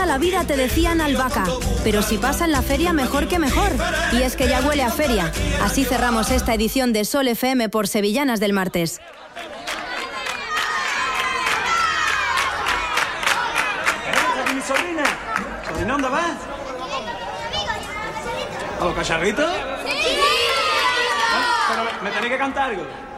pasa la vida te decían albahaca, pero si pasa en la feria mejor que mejor. Y es que ya huele a feria. Así cerramos esta edición de Sol FM por Sevillanas del martes. Mi sobrina. ¿Sobrina, dónde vas? ¿A los cacharritos? Sí. Pero me tenéis que cantar algo.